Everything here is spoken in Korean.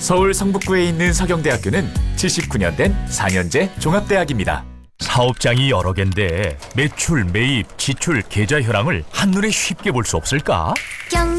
서울 성북구에 있는 서경대학교는 79년 된 4년제 종합대학입니다. 사업장이 여러 갠데 매출, 매입, 지출, 계좌 현황을 한눈에 쉽게 볼 수 없을까?